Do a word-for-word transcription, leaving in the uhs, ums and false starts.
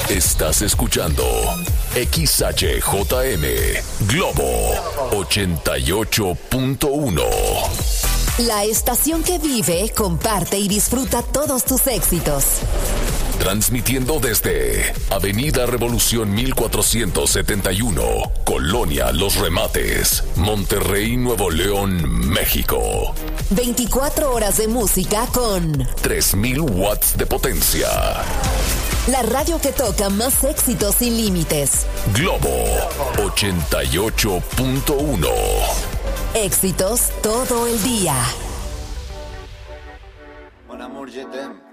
Estás escuchando X H J M Globo ochenta y ocho punto uno. La estación que vive, comparte y disfruta todos tus éxitos. Transmitiendo desde Avenida Revolución mil cuatrocientos setenta y uno, Colonia Los Remates, Monterrey, Nuevo León, México. veinticuatro horas de música con tres mil watts de potencia. La radio que toca más éxitos sin límites. Globo ochenta y ocho punto uno. Éxitos todo el día. Mon amour, je t'aime.